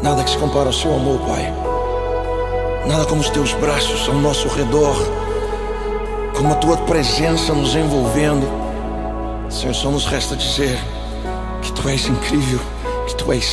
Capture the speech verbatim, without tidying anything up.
Nada que se compara ao seu amor, Pai. Nada como os teus braços ao nosso redor, como a tua presença nos envolvendo. Senhor, só nos resta dizer que tu és incrível, que tu és